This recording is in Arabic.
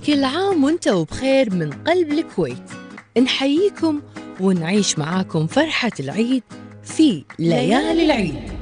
كل عام وانتوا بخير من قلب الكويت. نحييكم ونعيش معاكم فرحة العيد في ليالي العيد.